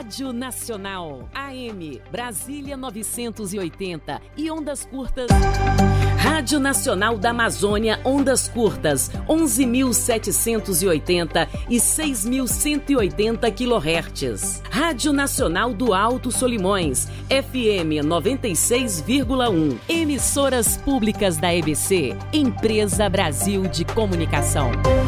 Rádio Nacional, AM, Brasília 980 e ondas curtas. Rádio Nacional da Amazônia, ondas curtas, 11.780 e 6.180 kHz. Rádio Nacional do Alto Solimões, FM 96,1. Emissoras públicas da EBC, Empresa Brasil de Comunicação.